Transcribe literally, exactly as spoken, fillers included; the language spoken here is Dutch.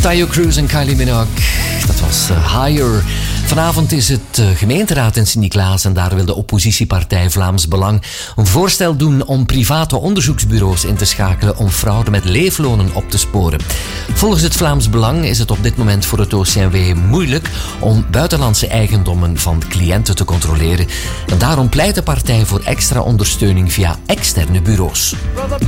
Tayo Cruz en Kylie Minogue. Dat was uh, Higher. Vanavond is het uh, gemeenteraad in Sint-Niklaas en daar wil de oppositiepartij Vlaams Belang een voorstel doen om private onderzoeksbureaus in te schakelen om fraude met leeflonen op te sporen. Volgens het Vlaams Belang is het op dit moment voor het O C M W moeilijk om buitenlandse eigendommen van cliënten te controleren. En daarom pleit de partij voor extra ondersteuning via externe bureaus.